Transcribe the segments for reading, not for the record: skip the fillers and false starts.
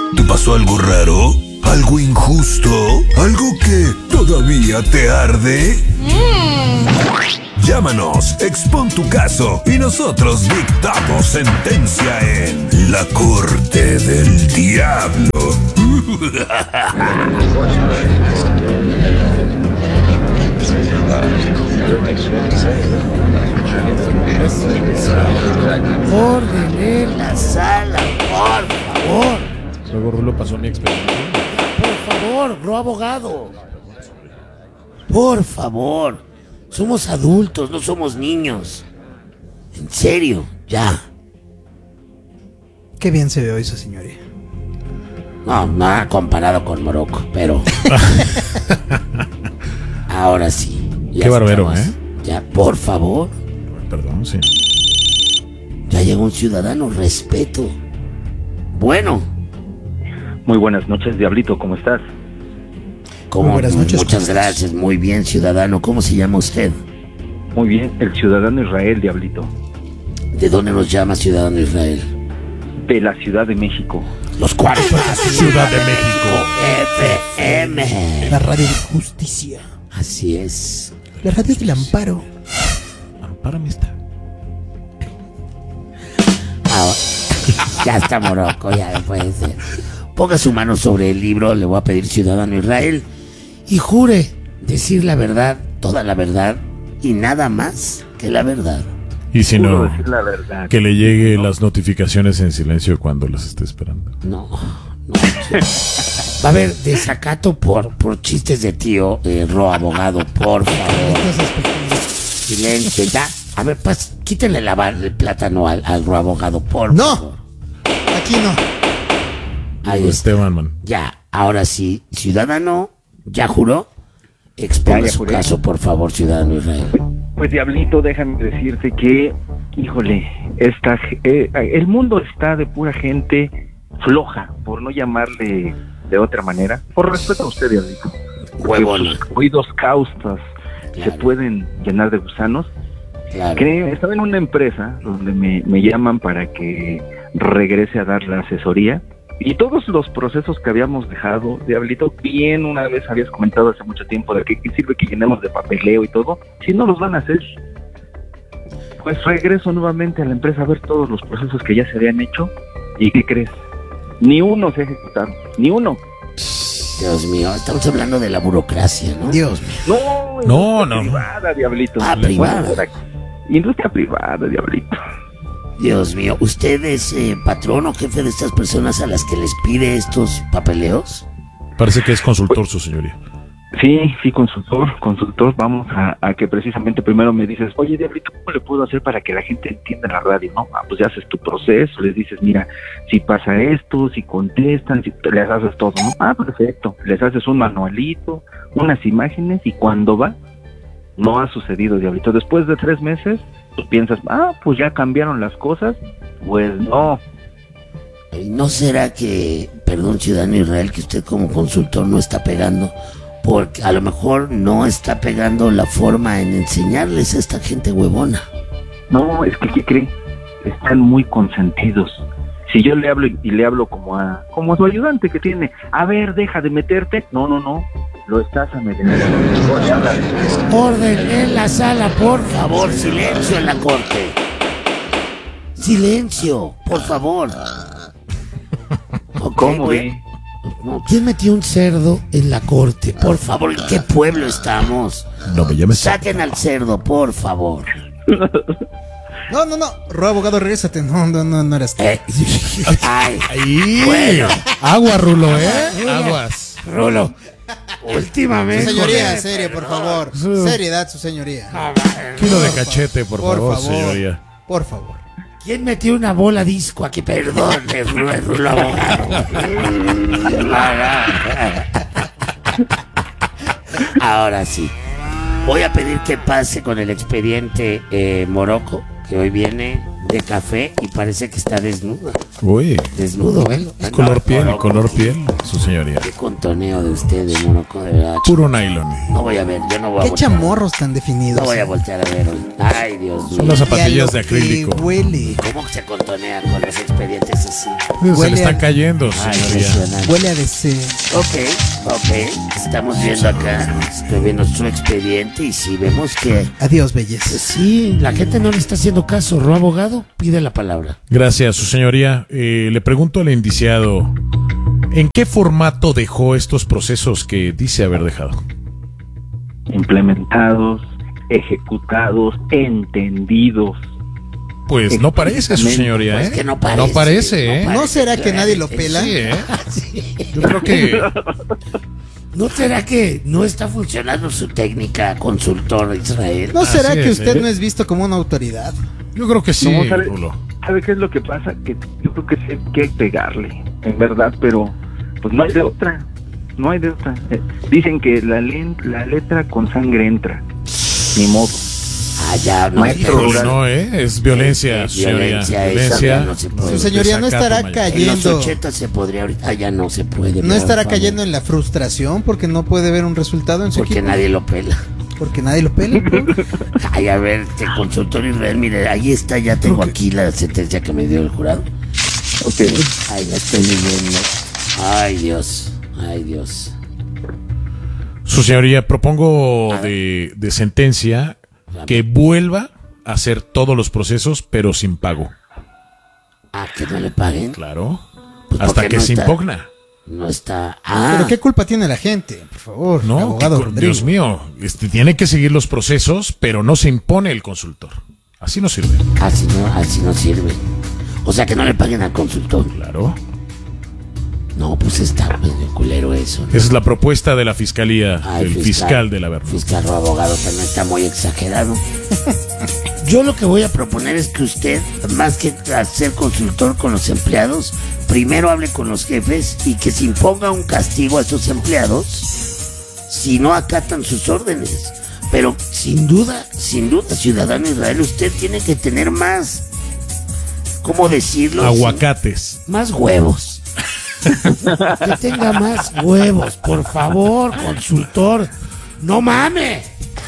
¿Te pasó algo raro? ¿Algo injusto? ¿Algo que todavía te arde? Llámanos, expón tu caso y nosotros dictamos sentencia en La Corte del Diablo. Orden en la sala, por favor. Luego Rulo pasó mi experiencia. Por favor, bro abogado. Por favor. Somos adultos, no somos niños. En serio, ya. Qué bien se ve hoy su señoría. No, nada comparado con Morocco, pero... Ahora sí. Qué barbero, Ya, por favor. Perdón, sí. Ya llegó un ciudadano, respeto. Bueno. Muy buenas noches, Diablito, ¿cómo estás? ¿Cómo? Buenas noches. Muchas gracias, muy bien, ciudadano. ¿Cómo se llama usted? Muy bien, el ciudadano Israel, Diablito. ¿De dónde nos llama ciudadano Israel? De la Ciudad de México. Los cuartos. Ciudad de México. FM. La radio de justicia. Así es. La radio del amparo. Ampárame esta. Ah, ya está Morocco, ya no puede ser. Ponga su mano sobre el libro, le voy a pedir ciudadano Israel, y jure decir la verdad, toda la verdad, y nada más que la verdad. Y si Juro no, decir la verdad. que le llegue las notificaciones en silencio cuando las esté esperando. No. Va a haber desacato por chistes de tío, Ro abogado, por favor. Silencio, ya. A ver, pues, quítenle el plátano al Ro abogado, por No. favor. Aquí no. Ahí está. Esteban, man. Ya, ahora sí, ciudadano, ¿ya juró? Exponga Ya su juré. caso, por favor, ciudadano Israel. Pues, Diablito, déjame decirte que, híjole, el mundo está de pura gente floja, por no llamarle de otra manera. Por respeto a usted, Diablito. Huevona. Sus oídos caustas se Claro. pueden llenar de gusanos. Claro. Estaba en una empresa donde me llaman para que regrese a dar la asesoría y todos los procesos que habíamos dejado, Diablito, bien una vez habías comentado hace mucho tiempo de que sirve que llenemos de papeleo y todo, si no los van a hacer, pues regreso nuevamente a la empresa a ver todos los procesos que ya se habían hecho y ¿qué crees? Ni uno se ejecutaron, ni uno. Dios mío, estamos hablando de la burocracia, ¿no? Dios mío. No, No. privada, Diablito. Ah, privada. Industria privada, Diablito. Dios mío, ¿usted es patrón o jefe de estas personas a las que les pide estos papeleos? Parece que es consultor, su señoría. Sí, consultor, vamos a que precisamente primero me dices, oye, Diablito, ¿cómo le puedo hacer para que la gente entienda la radio, no? Ah, pues ya haces tu proceso, les dices, mira, si pasa esto, si contestan, si les haces todo, ¿no? Ah, perfecto, les haces un manualito, unas imágenes, y cuando va, no ha sucedido, Diablito. Después de 3 meses, tú piensas, pues ya cambiaron las cosas, pues no. ¿No será que, perdón, ciudadano Israel, que usted como consultor no está pegando? Porque a lo mejor no está pegando la forma en enseñarles a esta gente huevona. No, es que, ¿qué cree? Están muy consentidos. Si yo le hablo y le hablo como a su ayudante que tiene, a ver, deja de meterte. No, lo estás amedrentando. Orden en la sala, por favor, silencio en la corte. Silencio, por favor. Ok, ¿Cómo bueno. ve? No, ¿quién metió un cerdo en la corte? Por favor, ¿en qué pueblo estamos? No me llames. Saquen al cerdo, por favor. No. Ro abogado, regrésate. No eras tú. Ay, Ahí. bueno. Agua, Rulo, Aguas. Rulo, últimamente. Su señoría, serio, por favor. Seriedad, su señoría. Kilo de cachete, por favor, señoría. Por favor. ¿Quién metió una bola disco aquí? Perdón, Rulo abogado. Ahora sí. Voy a pedir que pase con el expediente Morocco, que hoy viene de café y parece que está desnudo. Uy. Desnudo, ¿eh? Es color piel. su señoría. Qué contoneo de usted, de Morocco, de verdad. Puro nylon. No voy a ver, yo no voy a Qué voltear. chamorros tan definidos. No voy a voltear a ver hoy. Ay, Dios mío. Son las zapatillas Y a lo de acrílico. que huele. ¿Cómo se contonean con los expedientes así? Se Huele le están a- cayendo, Ay, señoría. impresionante. Huele a DC. Ok. Estamos viendo acá, estoy viendo su expediente y si vemos que Adiós, pues belleza. sí, la gente no le está haciendo caso. Ro abogado, pide la palabra. Gracias, su señoría. Le pregunto al indiciado, ¿en qué formato dejó estos procesos que dice haber dejado? Implementados, ejecutados, entendidos. Pues no parece, su señoría, Pues ¿eh? que no parece. No parece, ¿eh? ¿No será que nadie lo pela? Sí, ¿eh? Yo creo que... ¿No será que no está funcionando su técnica, consultor Israel? ¿No será Así que es, usted ¿eh? no es visto como una autoridad? Yo creo que sí, No, ¿sabe? Rulo. ¿Sabe qué es lo que pasa? Que yo creo que sí hay que pegarle, en verdad, pero pues no hay de otra. No hay de otra. Dicen que la letra con sangre entra. Ni modo. Ah, ya, no, Maestro pero- rural. No, es violencia, su señoría. Violencia, esa Violencia. ya no se puede. Su señoría no Desacato estará mayor. En los cayendo. 80 se podría ahorita. Ah, ya no se puede. No por estará favor. cayendo en la frustración porque no puede ver un resultado en su Porque equipo. nadie lo pela. Porque nadie lo pela. Ay, a ver, consultor Israel, mire, ahí está, ya tengo aquí la sentencia que me dio el jurado. Ok. Ay, la estoy leyendo. Ay, Dios. Ay, Dios. Su señoría, propongo A de sentencia que vuelva a hacer todos los procesos, pero sin pago. Ah, que no le paguen. Claro. Pues Hasta porque que no se está- impugna. No está. Ah, Pero qué culpa tiene la gente, por favor, No, abogado que- Rodrigo. Dios mío, tiene que seguir los procesos, pero no se impone el consultor. Así no sirve. así no sirve. O sea, que no le paguen al consultor. Claro. No, pues está medio culero eso. ¿no? Esa es la propuesta de la fiscalía, Ay, del fiscal de la Verno. Fiscal o abogado también está muy exagerado. Yo lo que voy a proponer es que usted, más que ser consultor con los empleados, primero hable con los jefes y que se imponga un castigo a esos empleados si no acatan sus órdenes. Pero sin duda, ciudadano Israel, usted tiene que tener más, ¿cómo decirlo? Aguacates. Más huevos. Que tenga más huevos, por favor, consultor. No mames.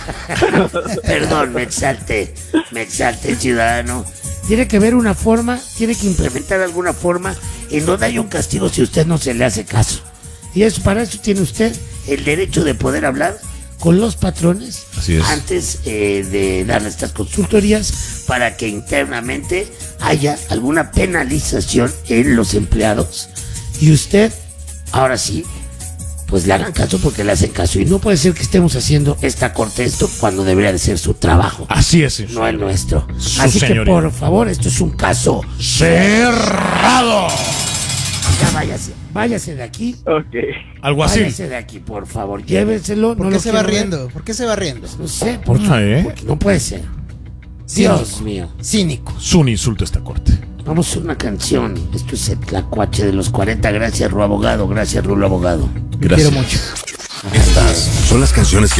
Perdón, me exalté, ciudadano. Tiene que haber una forma, tiene que implementar alguna forma en donde haya un castigo si usted no se le hace caso. Y eso, para eso tiene usted el derecho de poder hablar con los patrones Así es. antes de darle estas consultorías para que internamente haya alguna penalización en los empleados y usted, ahora sí, pues le hagan caso porque le hacen caso. Y no puede ser que estemos haciendo esta corte esto cuando debería de ser su trabajo, Así es. no el nuestro. Su Así señoría. que por favor, esto es un caso Cerrado. ya váyase de aquí. Ok. Algo así. Váyase de aquí, por favor, llévenselo. ¿Por no qué lo se va quiero ver. riendo? ¿Por qué se va riendo? No sé, porque, porque no puede ser. Dios mío. Cínico. Es un insulto a esta corte. Vamos a una canción. Esto es el Tlacuache de los 40. Gracias, Ru Abogado. Gracias, Rulo Abogado. Me Gracias. quiero mucho. Estas son las canciones que